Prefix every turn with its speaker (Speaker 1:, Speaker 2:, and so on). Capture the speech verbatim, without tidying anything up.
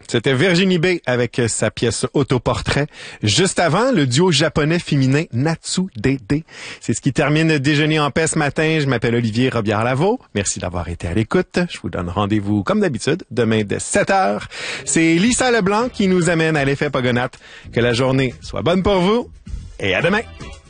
Speaker 1: C'était Virginie B avec sa pièce Autoportrait. Juste avant, le duo japonais féminin Natsu Dede. C'est ce qui termine Déjeuner en paix ce matin. Je m'appelle Olivier Robillard-Lavaux. Merci d'avoir été à l'écoute. Je vous donne rendez-vous, comme d'habitude, demain dès sept heures. C'est Lisa Leblanc qui nous amène à l'effet Pogonat. Que la journée soit bonne pour vous et à demain!